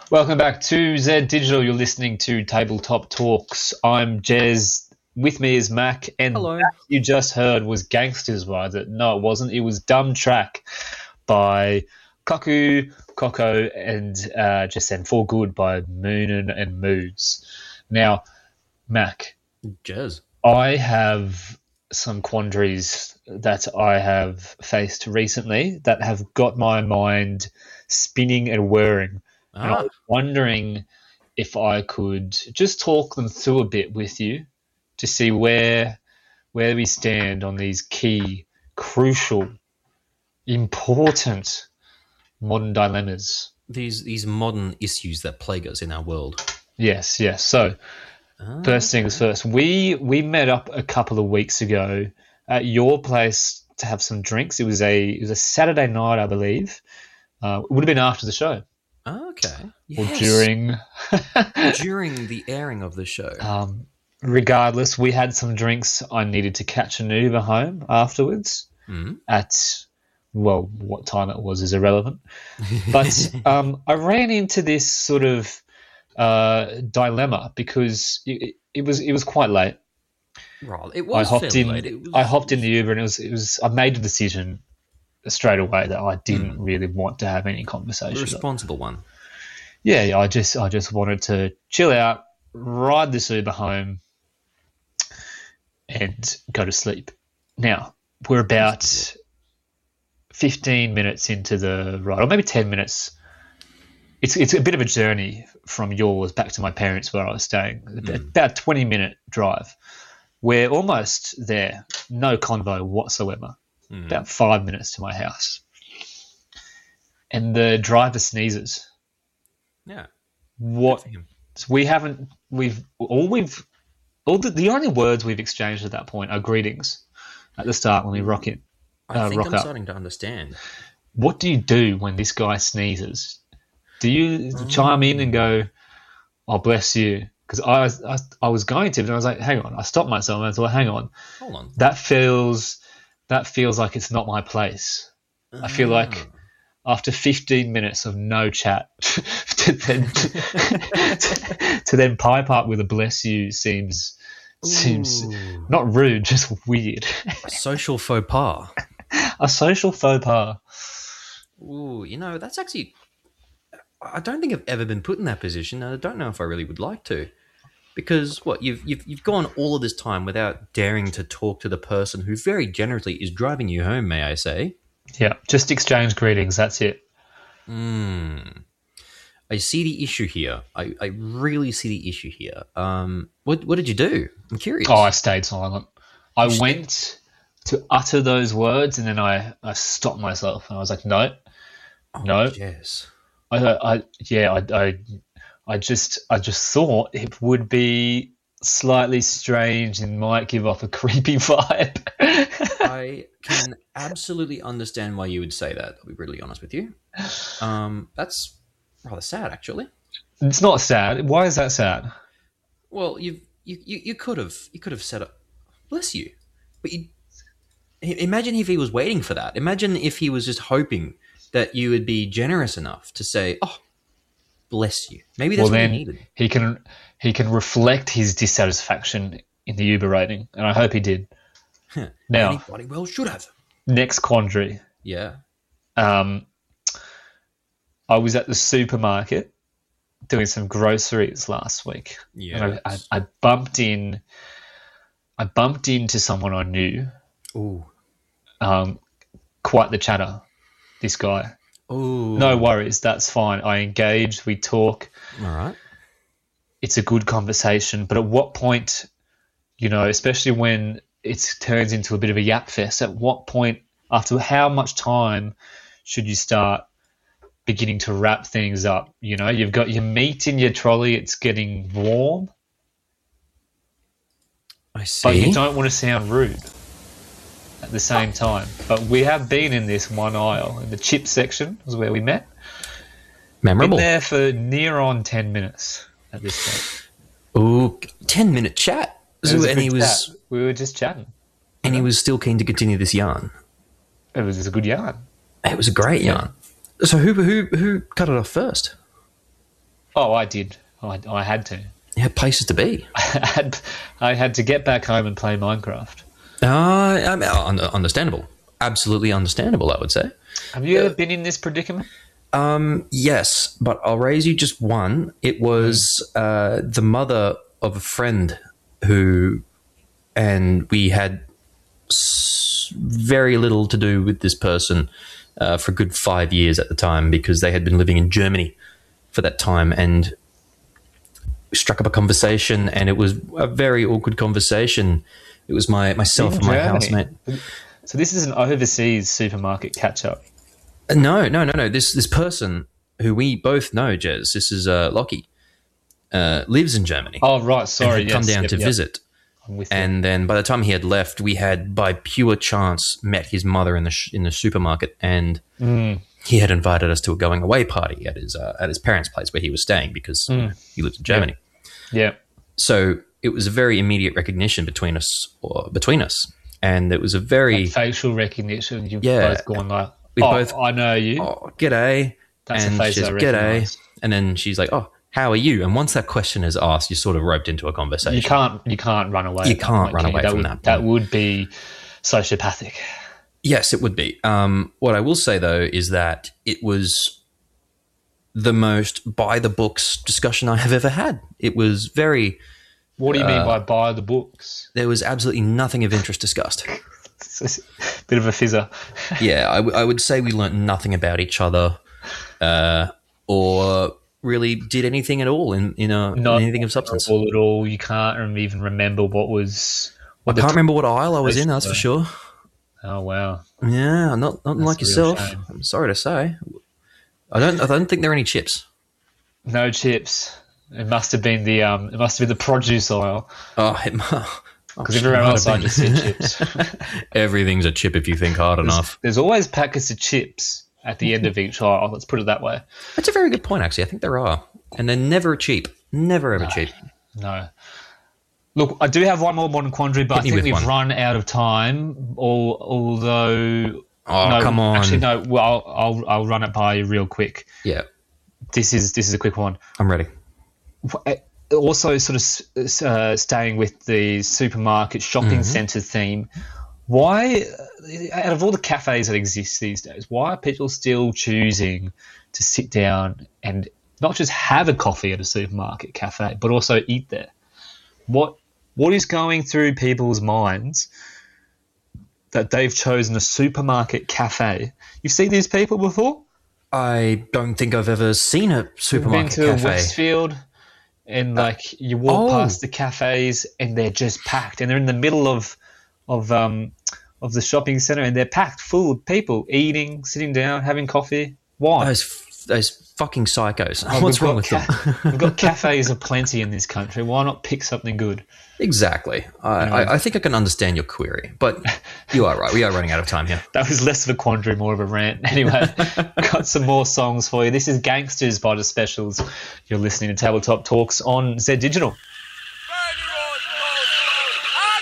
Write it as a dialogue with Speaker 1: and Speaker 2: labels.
Speaker 1: Welcome back to Z Digital. You're listening to Tabletop Talks. I'm Jez. With me is Mac, and
Speaker 2: Hello.
Speaker 1: that you just heard was Gangsters, was it? No, it wasn't. It was Dumb Track by Kaku, Coco, and just then For Good by Moonin and Moods. Now, Mac,
Speaker 2: Jez.
Speaker 1: I have some quandaries that I have faced recently that have got my mind spinning and whirring. And I was wondering if I could just talk them through a bit with you to see where we stand on these key, crucial, important modern dilemmas.
Speaker 2: These modern issues that plague us in our world.
Speaker 1: Yes. So, first things first. We met up a couple of weeks ago at your place to have some drinks. It was a Saturday night, I believe. It would have been after the show.
Speaker 2: Okay.
Speaker 1: Or
Speaker 2: Yes.
Speaker 1: during
Speaker 2: the airing of the show.
Speaker 1: Regardless, we had some drinks. I needed to catch an Uber home afterwards at, well, what time it was is irrelevant. But I ran into this sort of dilemma because it was quite late.
Speaker 2: Right. It was fairly late.
Speaker 1: I hopped in the Uber and it was I made the decision straight away that I didn't really want to have any conversation.
Speaker 2: The responsible one.
Speaker 1: Yeah, I just wanted to chill out, ride this Uber home, and go to sleep. Now, we're about 15 minutes into the ride, or maybe 10 minutes. It's a bit of a journey from yours back to my parents where I was staying. About a 20-minute drive. We're almost there, no convo whatsoever. About 5 minutes to my house. And the driver sneezes.
Speaker 2: Yeah.
Speaker 1: What the only words we've exchanged at that point are greetings at the start when we rock in.
Speaker 2: I think I'm
Speaker 1: up.
Speaker 2: starting to understand.
Speaker 1: What do you do when this guy sneezes? Do you chime in and go, "Oh, bless you"? Because I was going to, but I was like, "Hang on!" I stopped myself and I thought, "Hang on,
Speaker 2: Hold on.
Speaker 1: that feels like it's not my place." I feel like after 15 minutes of no chat, to then pipe up with a "bless you" seems not rude, just weird.
Speaker 2: A social faux pas.
Speaker 1: A social faux pas.
Speaker 2: Ooh, that's actually... I don't think I've ever been put in that position, and I don't know if I really would like to. Because, you've gone all of this time without daring to talk to the person who very generously is driving you home, may I say.
Speaker 1: Yeah, just exchange greetings, that's it.
Speaker 2: I see the issue here. I really see the issue here. What did you do? I'm curious.
Speaker 1: Oh, I stayed silent. I went to utter those words, and then I stopped myself, and I was like, no.
Speaker 2: Yes.
Speaker 1: I just thought it would be slightly strange and might give off a creepy vibe.
Speaker 2: I can absolutely understand why you would say that. I'll be brutally honest with you. That's rather sad, actually.
Speaker 1: It's not sad. Why is that sad?
Speaker 2: Well, you could have said, "Bless you," but imagine if he was waiting for that. Imagine if he was just hoping that you would be generous enough to say, "Oh, bless you." Maybe that's what he needed.
Speaker 1: He can reflect his dissatisfaction in the Uber rating, and I hope he did. Now,
Speaker 2: anybody well should have.
Speaker 1: Next quandary.
Speaker 2: Yeah.
Speaker 1: I was at the supermarket doing some groceries last week.
Speaker 2: Yeah.
Speaker 1: And I bumped into someone I knew.
Speaker 2: Ooh.
Speaker 1: Quite the chatter, this guy.
Speaker 2: Ooh.
Speaker 1: No worries, that's fine. I engaged, we talk.
Speaker 2: All right.
Speaker 1: It's a good conversation, but at what point, especially when it turns into a bit of a yap fest, at what point, after how much time should you start beginning to wrap things up? You've got your meat in your trolley, it's getting warm.
Speaker 2: I see.
Speaker 1: But you don't want to sound rude at the same time. But we have been in this one aisle, in the chip section is where we met.
Speaker 2: Memorable.
Speaker 1: Been there for near on 10 minutes at this point.
Speaker 2: Ooh, 10-minute chat. We
Speaker 1: were just chatting.
Speaker 2: And he was still keen to continue this yarn.
Speaker 1: It was a good yarn.
Speaker 2: It was a great yarn. So who cut it off first?
Speaker 1: Oh, I did. I had to.
Speaker 2: You had places to be.
Speaker 1: I had to get back home and play Minecraft.
Speaker 2: I mean, understandable. Absolutely understandable, I would say.
Speaker 1: Have you ever been in this predicament?
Speaker 2: Yes, but I'll raise you just one. It was the mother of a friend and we had very little to do with this person for a good 5 years at the time, because they had been living in Germany for that time, and we struck up a conversation, and it was a very awkward conversation. It was myself and my housemate.
Speaker 1: So this is an overseas supermarket catch-up.
Speaker 2: No. This person who we both know, Jez, this is Lockie, lives in Germany.
Speaker 1: Oh, right. Sorry.
Speaker 2: And had come down to visit. And then by the time he had left, we had, by pure chance, met his mother in the supermarket, and he had invited us to a going away party at his parents' place where he was staying, because he lived in Germany.
Speaker 1: Yeah.
Speaker 2: So it was a very immediate recognition between us, and it was a very
Speaker 1: like facial recognition. You've both gone like, I know you.
Speaker 2: Oh, g'day.
Speaker 1: That's
Speaker 2: and
Speaker 1: a face
Speaker 2: she's
Speaker 1: I
Speaker 2: g'day.
Speaker 1: recognise.
Speaker 2: And then she's like, oh, how are you? And once that question is asked, you're sort of roped into a conversation.
Speaker 1: You can't run away.
Speaker 2: You can't run away from that.
Speaker 1: That would be sociopathic.
Speaker 2: Yes, it would be. What I will say, though, is that it was the most by-the-books discussion I have ever had. It was very...
Speaker 1: What do you mean by the books?
Speaker 2: There was absolutely nothing of interest discussed.
Speaker 1: It's a bit of a fizzer.
Speaker 2: Yeah, I would say we learnt nothing about each other or really did anything at all in anything of substance.
Speaker 1: Not at all. You can't even remember what was...
Speaker 2: I can't remember what aisle I was in, that's for sure.
Speaker 1: Oh, wow.
Speaker 2: Yeah, not like yourself. I'm sorry to say. I don't think there are any chips.
Speaker 1: No chips. It must have been the produce aisle. Because everywhere else I just see chips.
Speaker 2: Everything's a chip if you think hard enough.
Speaker 1: There's always packets of chips at the end of each aisle. Let's put it that way.
Speaker 2: That's a very good point, actually. I think there are, and they're never cheap. Never ever cheap.
Speaker 1: No. Look, I do have one more modern quandary, but I think we've run out of time. Although,
Speaker 2: come on.
Speaker 1: Actually, no. Well, I'll run it by you real quick.
Speaker 2: Yeah.
Speaker 1: This is a quick one.
Speaker 2: I'm ready.
Speaker 1: Also, sort of staying with the supermarket shopping centre theme, why, out of all the cafes that exist these days, why are people still choosing to sit down and not just have a coffee at a supermarket cafe, but also eat there? What is going through people's minds that they've chosen a supermarket cafe? You've seen these people before?
Speaker 2: I don't think I've ever seen a supermarket cafe.
Speaker 1: Been to Westfield, and you walk past the cafes and they're just packed, and they're in the middle of the shopping centre, and they're packed full of people eating, sitting down, having coffee. Why?
Speaker 2: Those fucking psychos. What's wrong with them?
Speaker 1: We've got cafes aplenty in this country. Why not pick something good?
Speaker 2: Exactly. I think I can understand your query, but you are right. We are running out of time here.
Speaker 1: That was less of a quandary, more of a rant. Anyway, got some more songs for you. This is Gangsters by The Specials. You're listening to Tabletop Talks on Z Digital.